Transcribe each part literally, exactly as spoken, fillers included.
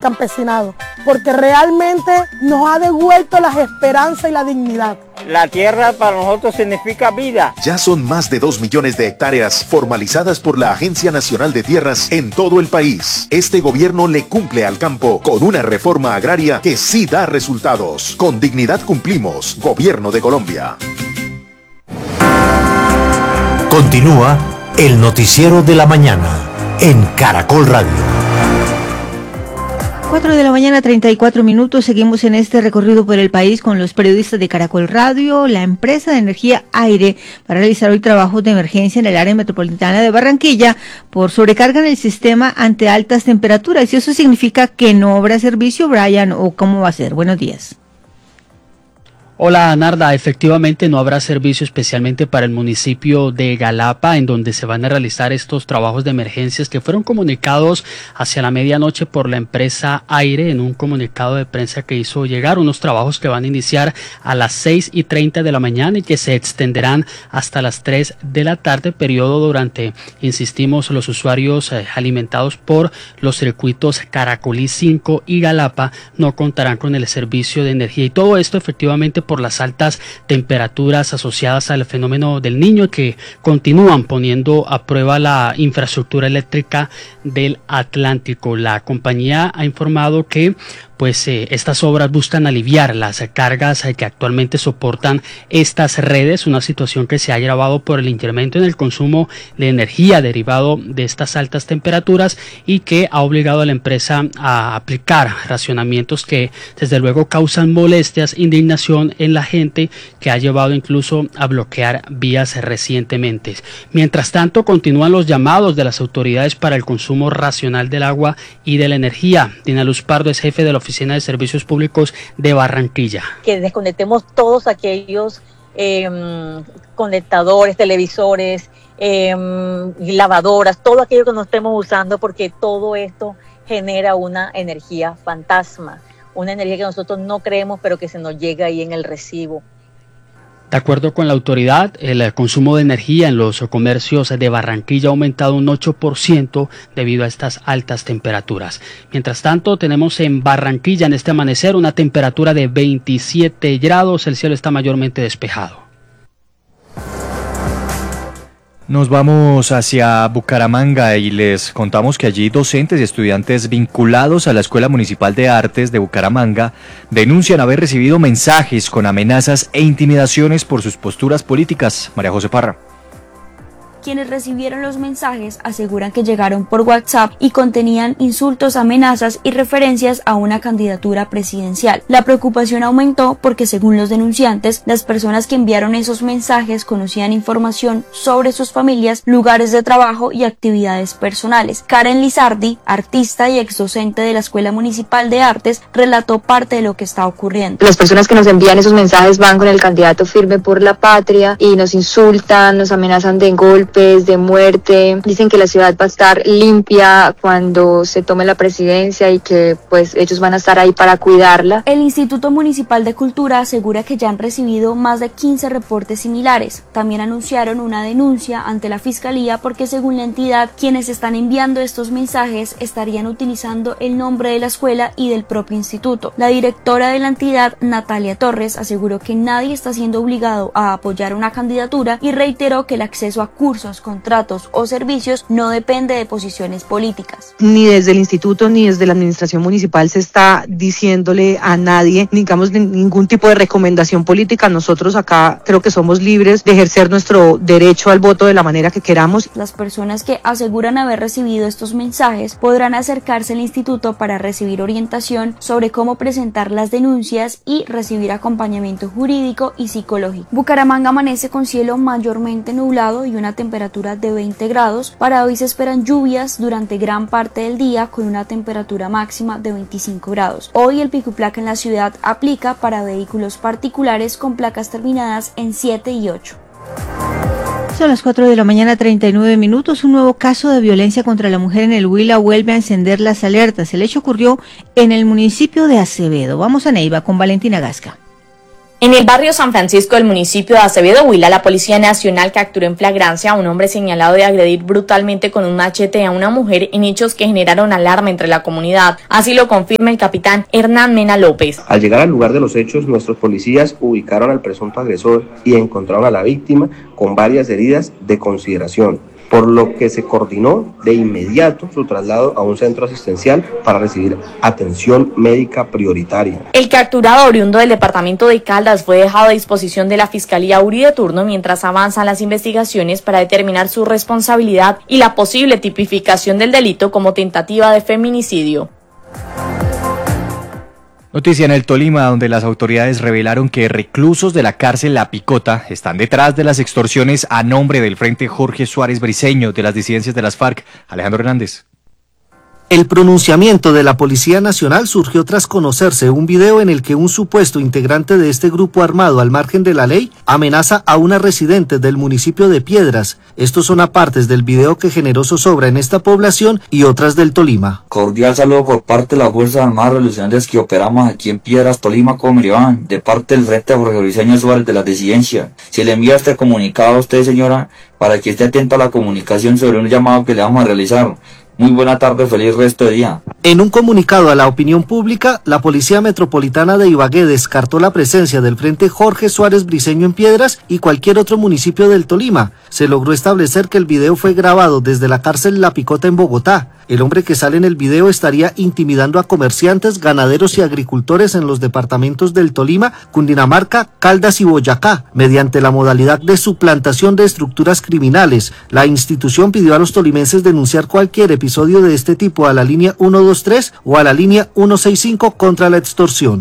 campesinado, porque realmente nos ha devuelto las esperanzas y la dignidad. La tierra para nosotros significa vida. Ya son más de dos millones de hectáreas formalizadas por la Agencia Nacional de Tierras en todo el país. Este gobierno le cumple al campo con una reforma agraria que sí da resultados. Con dignidad cumplimos. Gobierno de Colombia. Continúa el noticiero de la mañana en Caracol Radio. cuatro de la mañana, treinta y cuatro minutos. Seguimos en este recorrido por el país con los periodistas de Caracol Radio. La empresa de energía Aire va a realizar hoy trabajos de emergencia en el área metropolitana de Barranquilla por sobrecarga en el sistema ante altas temperaturas. ¿Y eso significa que no habrá servicio, Brian, o cómo va a ser? Buenos días. Hola, Narda, efectivamente no habrá servicio especialmente para el municipio de Galapa, en donde se van a realizar estos trabajos de emergencias que fueron comunicados hacia la medianoche por la empresa Aire en un comunicado de prensa que hizo llegar, unos trabajos que van a iniciar a las seis y treinta de la mañana y que se extenderán hasta las tres de la tarde, periodo durante, insistimos, los usuarios eh, alimentados por los circuitos Caracolí cinco y Galapa no contarán con el servicio de energía, y todo esto efectivamente por las altas temperaturas asociadas al fenómeno del Niño, que continúan poniendo a prueba la infraestructura eléctrica del Atlántico. La compañía ha informado que pues eh, estas obras buscan aliviar las cargas eh, que actualmente soportan estas redes, una situación que se ha agravado por el incremento en el consumo de energía derivado de estas altas temperaturas y que ha obligado a la empresa a aplicar racionamientos que desde luego causan molestias, indignación en la gente, que ha llevado incluso a bloquear vías recientemente. Mientras tanto, continúan los llamados de las autoridades para el consumo racional del agua y de la energía. Dina Luz Pardo es jefe de la Oficina de Servicios Públicos de Barranquilla. Que desconectemos todos aquellos eh, conectadores, televisores, eh, lavadoras, todo aquello que no estemos usando, porque todo esto genera una energía fantasma, una energía que nosotros no creemos, pero que se nos llega ahí en el recibo. De acuerdo con la autoridad, el consumo de energía en los comercios de Barranquilla ha aumentado un ocho por ciento debido a estas altas temperaturas. Mientras tanto, tenemos en Barranquilla en este amanecer una temperatura de veintisiete grados, el cielo está mayormente despejado. Nos vamos hacia Bucaramanga y les contamos que allí docentes y estudiantes vinculados a la Escuela Municipal de Artes de Bucaramanga denuncian haber recibido mensajes con amenazas e intimidaciones por sus posturas políticas. María José Parra. Quienes recibieron los mensajes aseguran que llegaron por WhatsApp y contenían insultos, amenazas y referencias a una candidatura presidencial. La preocupación aumentó porque, según los denunciantes, las personas que enviaron esos mensajes conocían información sobre sus familias, lugares de trabajo y actividades personales. Karen Lizardi, artista y exdocente de la Escuela Municipal de Artes, relató parte de lo que está ocurriendo. Las personas que nos envían esos mensajes van con el candidato Firme por la Patria y nos insultan, nos amenazan de golpe, de muerte, dicen que la ciudad va a estar limpia cuando se tome la presidencia y que pues ellos van a estar ahí para cuidarla. El Instituto Municipal de Cultura asegura que ya han recibido más de quince reportes similares. También anunciaron una denuncia ante la Fiscalía porque, según la entidad, quienes están enviando estos mensajes estarían utilizando el nombre de la escuela y del propio instituto. La directora de la entidad, Natalia Torres, aseguró que nadie está siendo obligado a apoyar una candidatura y reiteró que el acceso a cursos, contratos o servicios no depende de posiciones políticas. Ni desde el instituto ni desde la administración municipal se está diciéndole a nadie, digamos, ningún tipo de recomendación política. Nosotros acá creo que somos libres de ejercer nuestro derecho al voto de la manera que queramos. Las personas que aseguran haber recibido estos mensajes podrán acercarse al instituto para recibir orientación sobre cómo presentar las denuncias y recibir acompañamiento jurídico y psicológico. Bucaramanga amanece con cielo mayormente nublado y una temperatura de veinte grados. Para hoy se esperan lluvias durante gran parte del día con una temperatura máxima de veinticinco grados. Hoy el pico y placa en la ciudad aplica para vehículos particulares con placas terminadas en siete y ocho. Son las cuatro de la mañana, treinta y nueve minutos. Un nuevo caso de violencia contra la mujer en el Huila vuelve a encender las alertas. El hecho ocurrió en el municipio de Acevedo. Vamos a Neiva con Valentina Gasca. En el barrio San Francisco del municipio de Acevedo Huila, la Policía Nacional capturó en flagrancia a un hombre señalado de agredir brutalmente con un machete a una mujer en hechos que generaron alarma entre la comunidad. Así lo confirma el capitán Hernán Mena López. Al llegar al lugar de los hechos, nuestros policías ubicaron al presunto agresor y encontraron a la víctima con varias heridas de consideración, por lo que se coordinó de inmediato su traslado a un centro asistencial para recibir atención médica prioritaria. El capturado oriundo del departamento de Caldas fue dejado a disposición de la Fiscalía Uri de turno mientras avanzan las investigaciones para determinar su responsabilidad y la posible tipificación del delito como tentativa de feminicidio. Noticia en el Tolima, donde las autoridades revelaron que reclusos de la cárcel La Picota están detrás de las extorsiones a nombre del Frente Jorge Suárez Briceño de las disidencias de las FARC. Alejandro Hernández. El pronunciamiento de la Policía Nacional surgió tras conocerse un video en el que un supuesto integrante de este grupo armado al margen de la ley amenaza a una residente del municipio de Piedras. Estos son apartes del video que generó zozobra en esta población y otras del Tolima. Cordial saludo por parte de las Fuerzas Armadas Revolucionarias que operamos aquí en Piedras, Tolima, como me van, de parte del Frente Jorge Briceño Suárez de la disidencia. Se le envía este comunicado a usted, señora, para que esté atento a la comunicación sobre un llamado que le vamos a realizar. Muy buena tarde, feliz resto de día. En un comunicado a la opinión pública, la Policía Metropolitana de Ibagué descartó la presencia del Frente Jorge Suárez Briceño en Piedras y cualquier otro municipio del Tolima. Se logró establecer que el video fue grabado desde la cárcel La Picota en Bogotá. El hombre que sale en el video estaría intimidando a comerciantes, ganaderos y agricultores en los departamentos del Tolima, Cundinamarca, Caldas y Boyacá, mediante la modalidad de suplantación de estructuras criminales. La institución pidió a los tolimenses denunciar cualquier episodio de este tipo a la línea ciento veintitrés o a la línea ciento sesenta y cinco contra la extorsión.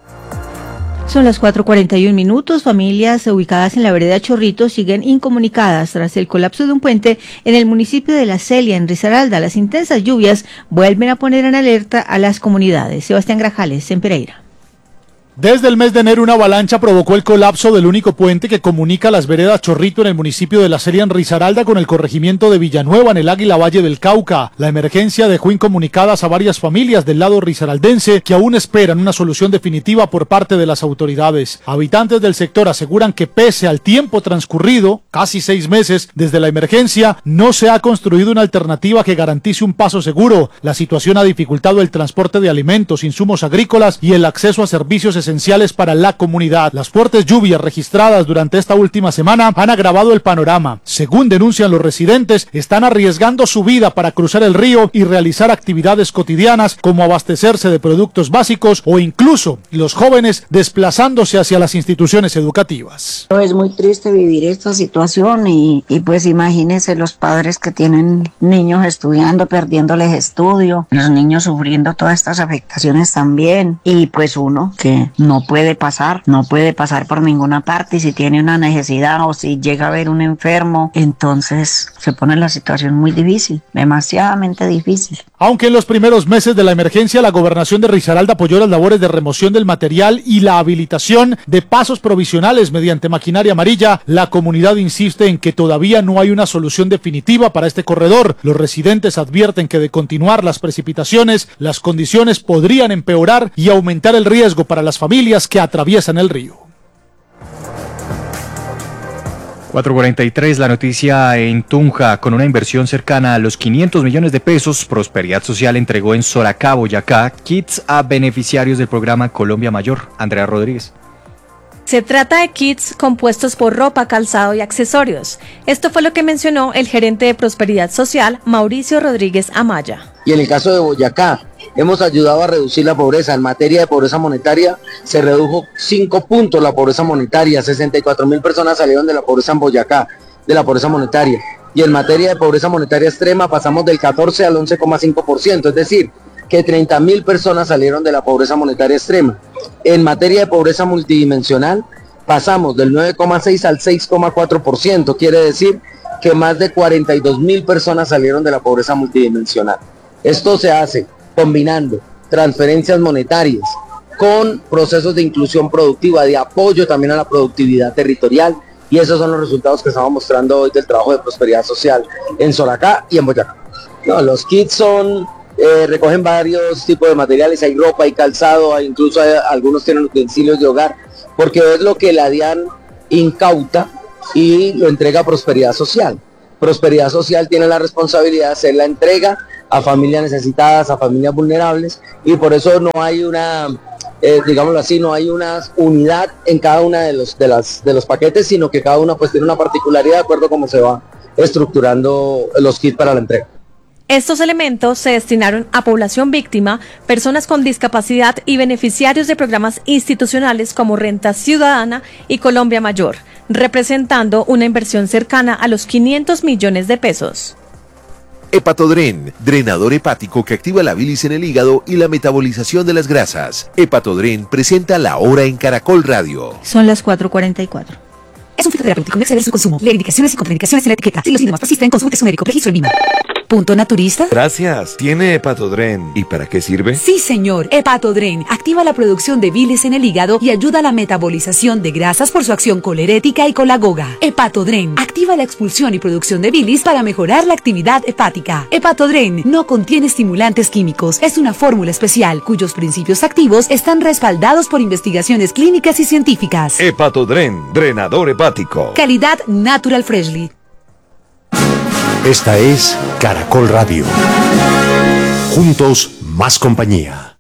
Son las cuatro cuarenta y un minutos. Familias ubicadas en la vereda Chorrito siguen incomunicadas tras el colapso de un puente en el municipio de La Celia, en Risaralda. Las intensas lluvias vuelven a poner en alerta a las comunidades. Sebastián Grajales, en Pereira. Desde el mes de enero, una avalancha provocó el colapso del único puente que comunica las veredas Chorrito en el municipio de La Celia, en Risaralda, con el corregimiento de Villanueva, en el Águila Valle del Cauca. La emergencia dejó incomunicadas a varias familias del lado risaraldense que aún esperan una solución definitiva por parte de las autoridades. Habitantes del sector aseguran que pese al tiempo transcurrido, casi seis meses desde la emergencia, no se ha construido una alternativa que garantice un paso seguro. La situación ha dificultado el transporte de alimentos, insumos agrícolas y el acceso a servicios esenciales para la comunidad. Las fuertes lluvias registradas durante esta última semana han agravado el panorama. Según denuncian los residentes, están arriesgando su vida para cruzar el río y realizar actividades cotidianas como abastecerse de productos básicos o incluso los jóvenes desplazándose hacia las instituciones educativas. Es muy triste vivir esta situación y, y pues imagínense los padres que tienen niños estudiando, perdiéndoles estudio, los niños sufriendo todas estas afectaciones también y pues uno que no puede pasar, no puede pasar por ninguna parte y si tiene una necesidad o si llega a haber un enfermo, entonces se pone la situación muy difícil, demasiadamente difícil. Aunque en los primeros meses de la emergencia la gobernación de Risaralda apoyó las labores de remoción del material y la habilitación de pasos provisionales mediante maquinaria amarilla, la comunidad insiste en que todavía no hay una solución definitiva para este corredor. Los residentes advierten que de continuar las precipitaciones, las condiciones podrían empeorar y aumentar el riesgo para las familias que atraviesan el río. cuatro cuarenta y tres, la noticia en Tunja. Con una inversión cercana a los quinientos millones de pesos, Prosperidad Social entregó en Soracá, Boyacá, kits a beneficiarios del programa Colombia Mayor. Andrea Rodríguez. Se trata de kits compuestos por ropa, calzado y accesorios. Esto fue lo que mencionó el gerente de Prosperidad Social, Mauricio Rodríguez Amaya. Y en el caso de Boyacá, hemos ayudado a reducir la pobreza. En materia de pobreza monetaria, se redujo cinco puntos la pobreza monetaria. sesenta y cuatro mil personas salieron de la pobreza en Boyacá, de la pobreza monetaria. Y en materia de pobreza monetaria extrema, pasamos del catorce al once coma cinco por ciento, es decir, que treinta mil personas salieron de la pobreza monetaria extrema. En materia de pobreza multidimensional, pasamos del nueve coma seis al seis coma cuatro por ciento, quiere decir que más de cuarenta y dos mil personas salieron de la pobreza multidimensional. Esto se hace combinando transferencias monetarias con procesos de inclusión productiva, de apoyo también a la productividad territorial, y esos son los resultados que estamos mostrando hoy del trabajo de Prosperidad Social en Soracá y en Boyacá. No, los kits son... Eh, recogen varios tipos de materiales, hay ropa, hay calzado, hay incluso hay, algunos tienen utensilios de hogar. porque es lo que la DIAN incauta y lo entrega a Prosperidad Social. Prosperidad Social tiene la responsabilidad de hacer la entrega a familias necesitadas, a familias vulnerables, y por eso no hay una, eh, digámoslo así, no hay una unidad en cada una de los, de, las, de los paquetes, sino que cada una pues tiene una particularidad de acuerdo a cómo se va estructurando los kits para la entrega. Estos elementos se destinaron a población víctima, personas con discapacidad y beneficiarios de programas institucionales como Renta Ciudadana y Colombia Mayor, representando una inversión cercana a los quinientos millones de pesos. Hepatodren, drenador hepático que activa la bilis en el hígado y la metabolización de las grasas. Hepatodren presenta La Hora en Caracol Radio. Son las cuatro cuarenta y cuatro. Es un fitoterapéutico, no exceder su consumo. Lee indicaciones y contraindicaciones en la etiqueta. Si los síntomas persisten, consulte su médico. Registro en Lima. ¿Punto naturista? Gracias. ¿Tiene Hepatodren? ¿Y para qué sirve? Sí, señor. Hepatodren activa la producción de bilis en el hígado y ayuda a la metabolización de grasas por su acción colerética y colagoga. Hepatodren activa la expulsión y producción de bilis para mejorar la actividad hepática. Hepatodren no contiene estimulantes químicos. Es una fórmula especial cuyos principios activos están respaldados por investigaciones clínicas y científicas. Hepatodren, drenador hepático. Calidad Natural Freshly. Esta es Caracol Radio. Juntos, más compañía.